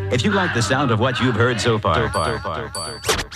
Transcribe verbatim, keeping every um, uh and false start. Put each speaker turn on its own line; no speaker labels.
If you like the sound of what you've heard so far, so far, so far, so far.